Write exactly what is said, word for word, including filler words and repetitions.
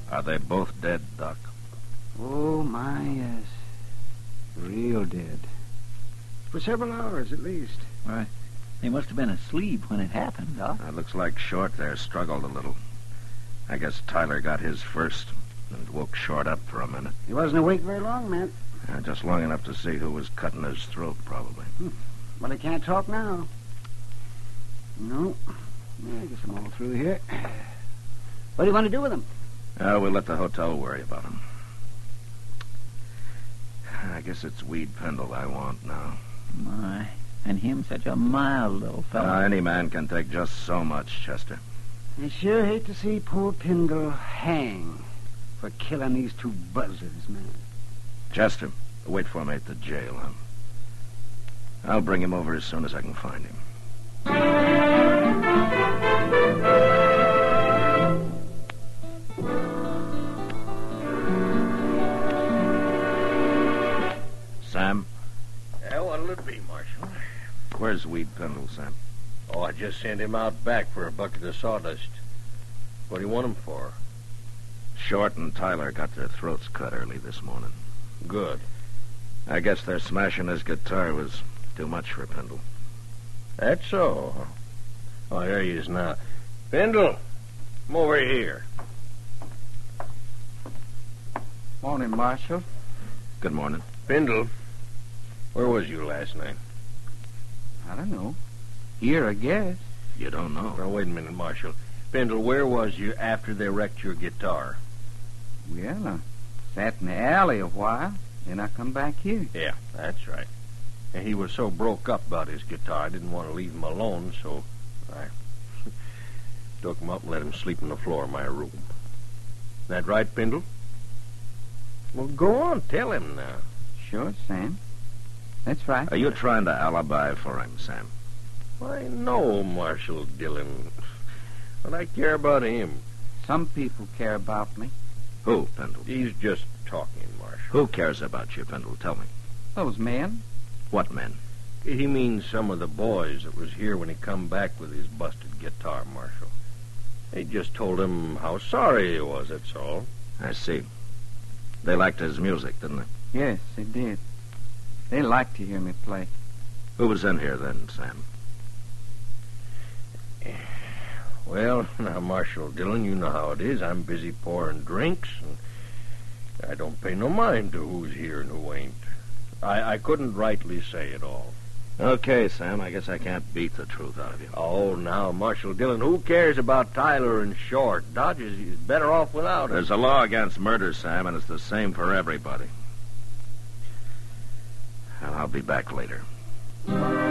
Are they both dead, Doc? Oh, my, yes. Real dead. For several hours, at least. Right. They must have been asleep when it happened, Doc. It looks like Short there struggled a little. I guess Tyler got his first and woke Short up for a minute. He wasn't awake very long, man. Uh, just long enough to see who was cutting his throat, probably. Hmm. But he can't talk now. No. Yeah, I guess I'm all through here. What do you want to do with him? Uh, we'll let the hotel worry about him. I guess it's Weed Pendle I want now. My. And him such a mild little fellow. Uh, any man can take just so much, Chester. I sure hate to see poor Pendle hang for killing these two buzzards, man. Chester, wait for me at the jail, huh? I'll bring him over as soon as I can find him. Sam? Yeah, what'll it be, Marshal? Where's Weed Pendle, Sam? Oh, I just sent him out back for a bucket of sawdust. What do you want him for? Short and Tyler got their throats cut early this morning. Good. I guess their smashing his guitar was too much for Pendle. That's so. Oh, there he is now. Pendle, come over here. Morning, Marshal. Good morning. Pendle, where was you last night? I don't know. Here, I guess. You don't know? Now, wait a minute, Marshal. Pendle, where was you after they wrecked your guitar? Well, I sat in the alley a while, then I come back here. Yeah, that's right. And he was so broke up about his guitar, I didn't want to leave him alone, so I took him up and let him sleep on the floor of my room. That right, Pendle? Well, go on, tell him now. Sure, Sam. That's right. Are you trying to alibi for him, Sam? I know Marshal Dillon, but I care about him. Some people care about me. Who, Pendle? He's just talking, Marshal. Who cares about you, Pendle? Tell me. Those men. What men? He means some of the boys that was here when he come back with his busted guitar, Marshal. They just told him how sorry he was, that's all. I see. They liked his music, didn't they? Yes, they did. They liked to hear me play. Who was in here then, Sam? Well, now, Marshal Dillon, you know how it is. I'm busy pouring drinks, and I don't pay no mind to who's here and who ain't. I, I couldn't rightly say it all. Okay, Sam, I guess I can't beat the truth out of you. Oh, now, Marshal Dillon, who cares about Tyler and Short? Dodges is better off without him. There's a law against murder, Sam, and it's the same for everybody. And I'll be back later.